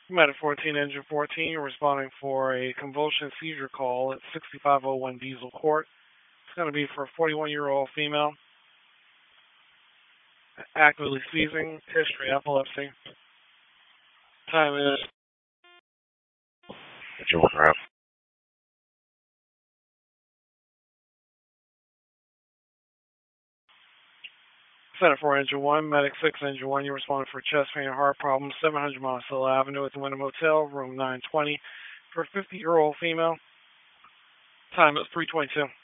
Medic 14, Engine 14, you're responding for a convulsion seizure call at 6501 Diesel Court. It's going to be for a 41-year-old female, actively seizing, history epilepsy. Time is Engine 1 route. Center 4, Engine 1, Medic 6, Engine 1, you're responding for chest pain and heart problems, 700 Monticello Avenue at the Wyndham Hotel, room 920, for a 50-year-old female. Time is 3:22.